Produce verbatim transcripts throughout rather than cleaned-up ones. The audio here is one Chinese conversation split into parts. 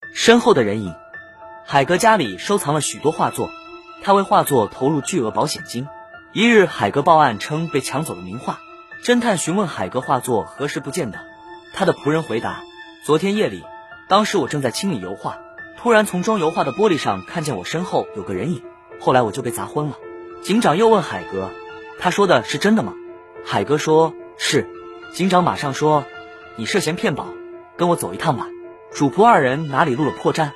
身后的人影。海格家里收藏了许多画作，他为画作投入巨额保险金。一日，海格报案称被抢走了名画。侦探询问海格画作何时不见的，他的仆人回答：昨天夜里，当时我正在清理油画，突然从装油画的玻璃上看见我身后有个人影，后来我就被砸昏了。警长又问海格：他说的是真的吗？海格说：是。警长马上说：你涉嫌骗保，跟我走一趟吧。主仆二人哪里露了破绽？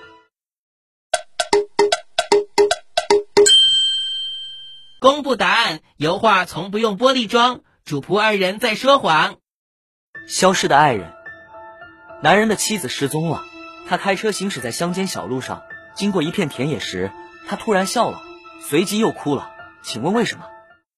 公布答案，油画从不用玻璃装，主仆二人在说谎。 消失的爱人。男人的妻子失踪了，他开车行驶在乡间小路上，经过一片田野时，他突然笑了，随即又哭了。请问为什么？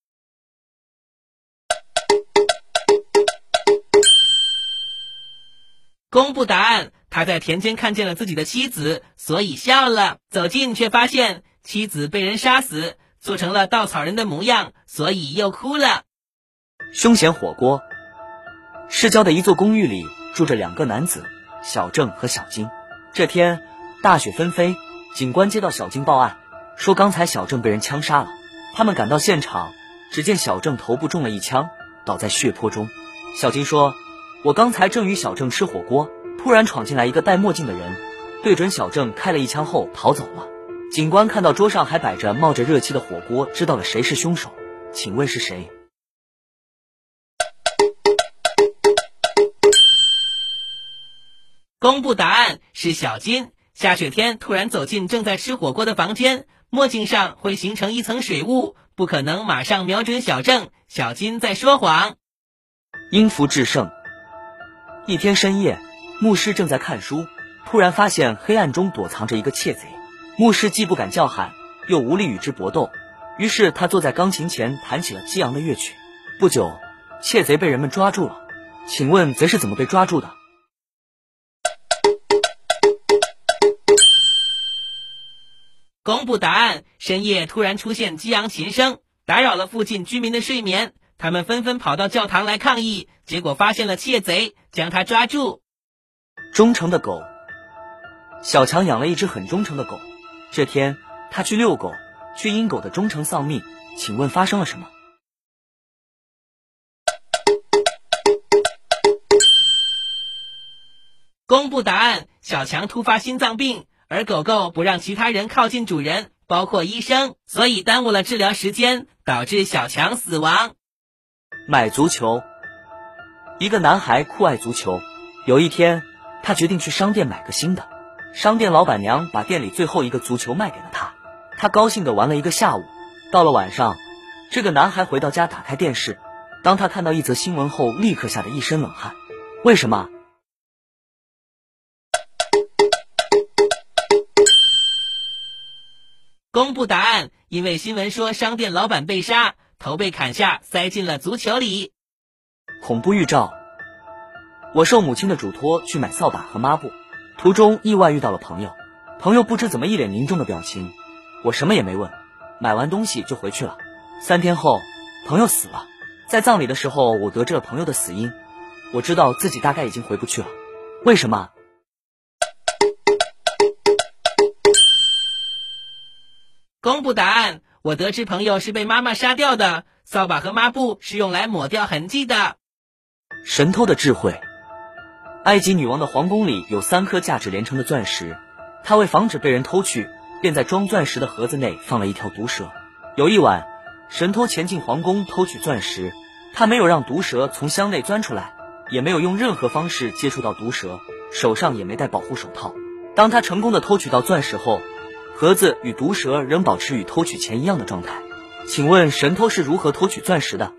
公布答案，他在田间看见了自己的妻子，所以笑了。走近却发现妻子被人杀死，做成了稻草人的模样，所以又哭了。 凶险火锅。市郊的一座公寓里住着两个男子，小郑和小金。这天大雪纷飞，警官接到小金报案，说刚才小郑被人枪杀了。他们赶到现场，只见小郑头部中了一枪，倒在血泊中。小金说：我刚才正与小郑吃火锅，突然闯进来一个戴墨镜的人，对准小郑开了一枪后逃走了。警官看到桌上还摆着冒着热气的火锅，知道了谁是凶手。请问是谁？ 公布答案，是小金。下雪天突然走进正在吃火锅的房间，墨镜上会形成一层水雾，不可能马上瞄准小郑。小金在说谎。 因福制胜。一天深夜，牧师正在看书，突然发现黑暗中躲藏着一个窃贼。牧师既不敢叫喊，又无力与之搏斗，于是他坐在钢琴前弹起了激昂的乐曲。不久，窃贼被人们抓住了。请问贼是怎么被抓住的？ 公布答案，深夜突然出现激昂琴声，打扰了附近居民的睡眠，他们纷纷跑到教堂来抗议，结果发现了窃贼，将他抓住。 忠诚的狗。小强养了一只很忠诚的狗，这天他去遛狗，却因狗的忠诚丧命。请问发生了什么？ 公布答案，小强突发心脏病，而狗狗不让其他人靠近主人，包括医生，所以耽误了治疗时间，导致小强死亡。 买足球。一个男孩酷爱足球，有一天他决定去商店买个新的。商店老板娘把店里最后一个足球卖给了他，他高兴地玩了一个下午。到了晚上，这个男孩回到家打开电视，当他看到一则新闻后，立刻吓得一身冷汗。为什么？ 公布答案，因为新闻说商店老板被杀，头被砍下，塞进了足球里。 恐怖预兆。我受母亲的嘱托去买扫把和抹布，途中意外遇到了朋友，朋友不知怎么一脸凝重的表情，我什么也没问，买完东西就回去了。三天后，朋友死了，在葬礼的时候，我得知了朋友的死因，我知道自己大概已经回不去了。为什么？ 公布答案，我得知朋友是被妈妈杀掉的，扫把和抹布是用来抹掉痕迹的。 神偷的智慧。埃及女王的皇宫里有三颗价值连城的钻石，她为防止被人偷去，便在装钻石的盒子内放了一条毒蛇。有一晚，神偷潜进皇宫偷取钻石，他没有让毒蛇从箱内钻出来，也没有用任何方式接触到毒蛇，手上也没戴保护手套。当他成功的偷取到钻石后，盒子与毒蛇仍保持与偷取前一样的状态。请问神偷是如何偷取钻石的？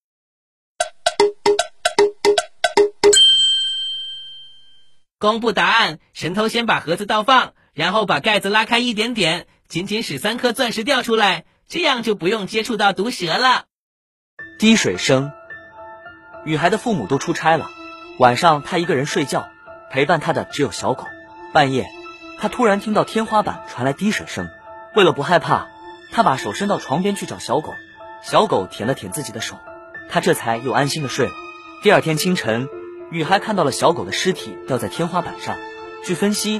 公布答案，神偷先把盒子倒放，然后把盖子拉开一点点，仅仅使三颗钻石掉出来，这样就不用接触到毒蛇了。 滴水声。女孩的父母都出差了，晚上她一个人睡觉，陪伴她的只有小狗。半夜她突然听到天花板传来滴水声，为了不害怕，她把手伸到床边去找小狗，小狗舔了舔自己的手，她这才又安心的睡了。第二天清晨，女孩看到了小狗的尸体掉在天花板上，据分析